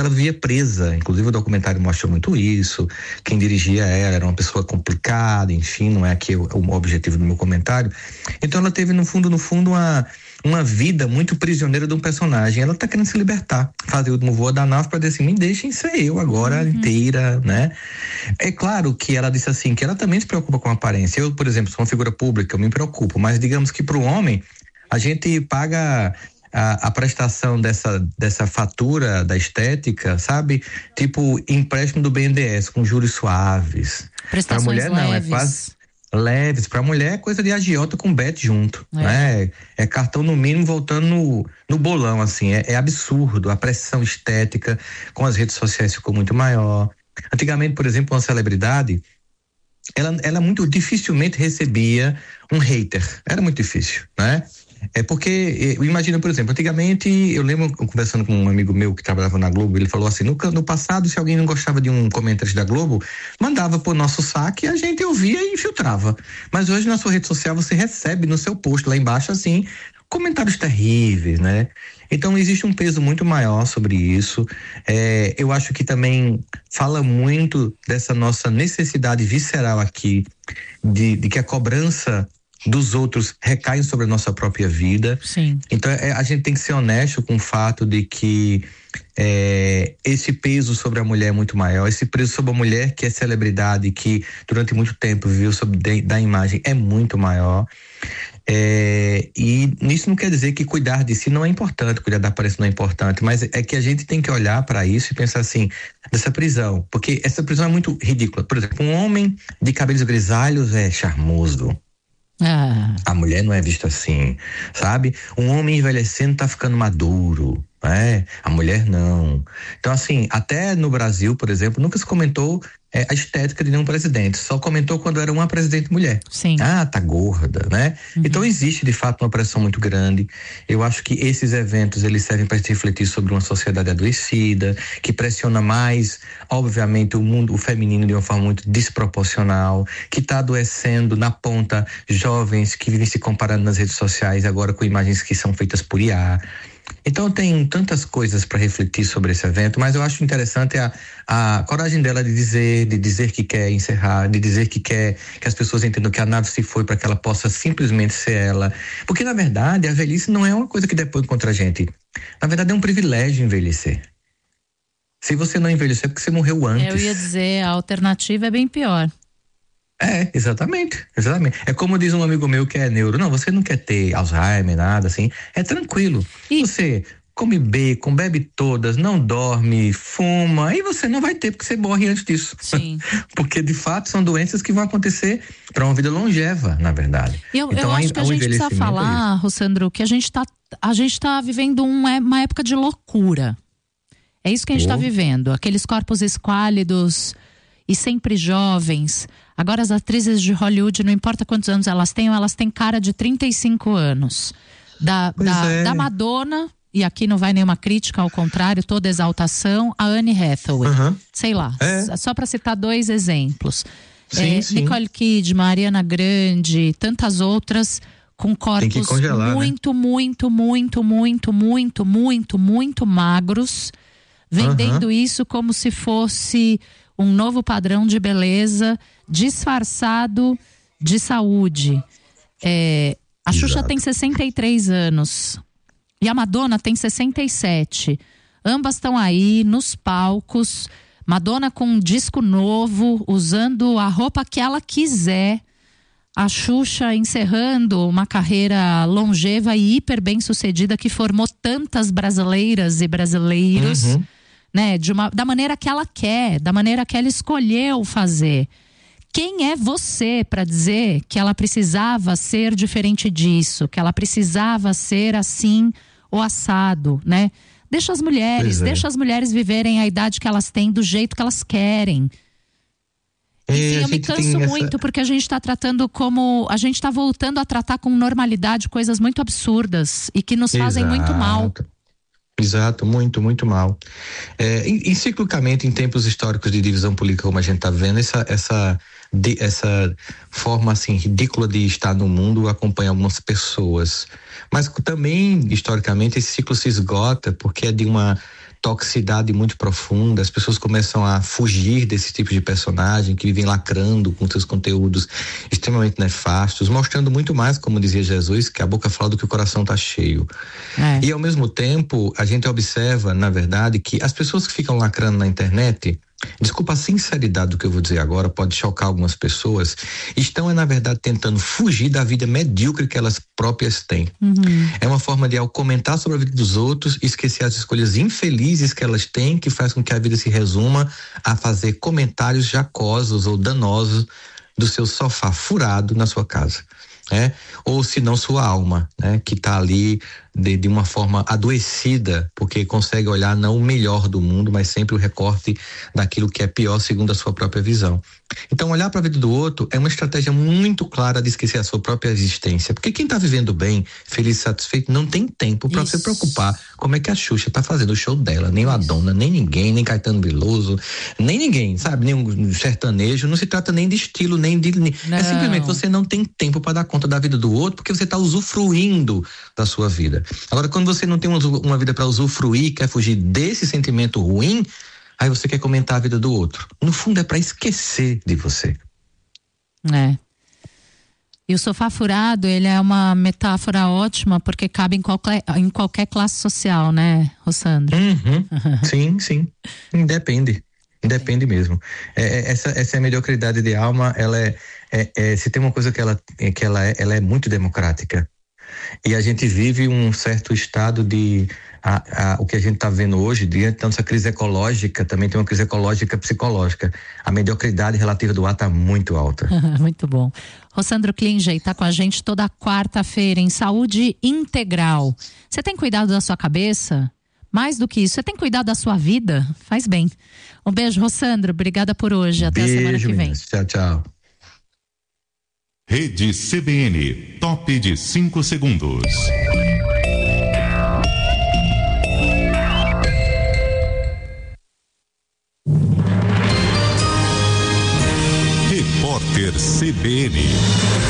ela vivia presa. Inclusive o documentário mostrou muito isso. Quem dirigia ela era uma pessoa complicada, enfim, não é aqui o objetivo do meu comentário. Então ela teve no fundo uma vida muito prisioneira de um personagem. Ela tá querendo se libertar, fazer o último voo da nave para dizer assim, me deixem ser eu agora inteira, né? É claro que ela disse assim, que ela também se preocupa com a aparência. Eu, por exemplo, sou uma figura pública, eu me preocupo, mas digamos que pro homem, a gente paga a prestação dessa fatura da estética, sabe? Tipo, empréstimo do BNDES com juros suaves. Prestações pra mulher leves. não, é quase leves. Pra mulher é coisa de agiota com bet junto, né? É cartão no mínimo voltando no bolão, assim. É absurdo. A pressão estética com as redes sociais ficou muito maior. Antigamente, por exemplo, uma celebridade, ela muito dificilmente recebia um hater. Era muito difícil, né? É porque, imagina, por exemplo, antigamente, eu lembro conversando com um amigo meu que trabalhava na Globo, ele falou assim, no passado, se alguém não gostava de um comentário da Globo, mandava pro nosso saque e a gente ouvia e infiltrava. Mas hoje na sua rede social você recebe no seu post lá embaixo, assim, comentários terríveis, né? Então existe um peso muito maior sobre isso. Eu acho que também fala muito dessa nossa necessidade visceral aqui de que a cobrança dos outros recaem sobre a nossa própria vida. Sim. Então a gente tem que ser honesto com o fato de que esse peso sobre a mulher é muito maior, esse peso sobre a mulher que é celebridade, que durante muito tempo viveu sobre da imagem, é muito maior. E isso não quer dizer que cuidar de si não é importante, cuidar da aparência não é importante, mas é que a gente tem que olhar para isso e pensar assim, dessa prisão, porque essa prisão é muito ridícula. Por exemplo, um homem de cabelos grisalhos é charmoso. A mulher não é vista assim, sabe? Um homem envelhecendo tá ficando maduro, né? A mulher não. Então, assim, até no Brasil, por exemplo, nunca se comentou a estética de nenhum presidente, só comentou quando era uma presidente mulher. Sim. Tá gorda, né? Então existe de fato uma pressão muito grande. Eu acho que esses eventos eles servem para refletir sobre uma sociedade adoecida, que pressiona mais, obviamente, o feminino de uma forma muito desproporcional, que está adoecendo na ponta jovens que vivem se comparando nas redes sociais agora com imagens que são feitas por IA. Então tem tantas coisas para refletir sobre esse evento, mas eu acho interessante a coragem dela de dizer que quer encerrar, de dizer que quer que as pessoas entendam que a nave se foi para que ela possa simplesmente ser ela, porque na verdade a velhice não é uma coisa que depõe contra a gente, na verdade é um privilégio envelhecer. Se você não envelhecer é porque você morreu antes. Eu ia dizer, a alternativa é bem pior. Exatamente. É como diz um amigo meu que é neuro, não, você não quer ter Alzheimer, nada assim, é tranquilo. Você come bacon, bebe todas, não dorme, fuma, e você não vai ter, porque você morre antes disso. Sim. Porque de fato são doenças que vão acontecer para uma vida longeva, na verdade. Eu acho que a gente precisa falar, Rossandro, que a gente tá vivendo uma época de loucura. É isso que a gente tá vivendo, aqueles corpos esquálidos e sempre jovens. Agora as atrizes de Hollywood, não importa quantos anos elas têm cara de 35 anos. Da Madonna, e aqui não vai nenhuma crítica, ao contrário, toda exaltação, a Anne Hathaway. Sei lá, só para citar 2 exemplos. Sim. Nicole Kidman, Ariana Grande, tantas outras com corpos muito, muito, muito, muito, muito, muito, muito magros, vendendo isso como se fosse um novo padrão de beleza disfarçado de saúde. A Xuxa tem 63 anos e a Madonna tem 67. Ambas estão aí nos palcos, Madonna com um disco novo, usando a roupa que ela quiser. A Xuxa encerrando uma carreira longeva e hiper bem sucedida que formou tantas brasileiras e brasileiros, né, da maneira que ela quer, da maneira que ela escolheu fazer. Quem é você para dizer que ela precisava ser diferente disso, que ela precisava ser assim ou assado, né? Deixa as mulheres viverem a idade que elas têm do jeito que elas querem. Enfim, eu me canso muito porque a gente está tratando a gente está voltando a tratar com normalidade coisas muito absurdas e que nos fazem muito mal. Exato, muito, muito mal. Ciclicamente, em tempos históricos de divisão política, como a gente está vendo, essa forma assim ridícula de estar no mundo acompanha algumas pessoas. Mas também, historicamente, esse ciclo se esgota porque é de uma toxicidade muito profunda, as pessoas começam a fugir desse tipo de personagem que vivem lacrando com seus conteúdos extremamente nefastos, mostrando muito mais, como dizia Jesus, que a boca fala do que o coração está cheio. E ao mesmo tempo, a gente observa, na verdade, que as pessoas que ficam lacrando na internet, desculpa a sinceridade do que eu vou dizer agora, pode chocar algumas pessoas, estão, na verdade, tentando fugir da vida medíocre que elas próprias têm. É uma forma de, ao comentar sobre a vida dos outros, esquecer as escolhas infelizes que elas têm, que faz com que a vida se resuma a fazer comentários jacosos ou danosos do seu sofá furado na sua casa. Ou se não sua alma, que está ali de uma forma adoecida, porque consegue olhar não o melhor do mundo, mas sempre o recorte daquilo que é pior segundo a sua própria visão. Então, olhar para a vida do outro é uma estratégia muito clara de esquecer a sua própria existência, porque quem está vivendo bem, feliz e satisfeito, não tem tempo para se preocupar como é que a Xuxa está fazendo o show dela, nem a Dona, nem ninguém, nem Caetano Veloso, nem ninguém, sabe, nem um sertanejo. Não se trata nem de estilo, nem de... É simplesmente você não tem tempo para dar conta da vida do outro, porque você está usufruindo da sua vida. Agora, quando você não tem uma vida para usufruir, quer fugir desse sentimento ruim, aí você quer comentar a vida do outro. No fundo, é para esquecer de você. E o sofá furado, ele é uma metáfora ótima, porque cabe em qualquer classe social, né, Rossandro? Sim. Independe mesmo. Essa é a mediocridade de alma. Ela se tem uma coisa que ela é muito democrática. E a gente vive um certo estado de o que a gente está vendo hoje, diante dessa crise ecológica, também tem uma crise ecológica psicológica. A mediocridade relativa do ar está muito alta. Muito bom. Rossandro Klinger está com a gente toda quarta-feira em Saúde Integral. Você tem cuidado da sua cabeça? Mais do que isso, você tem cuidado da sua vida? Faz bem. Um beijo, Rossandro. Obrigada por hoje. Até a semana que vem. Tchau. Rede CBN, top de 5 segundos. Repórter CBN.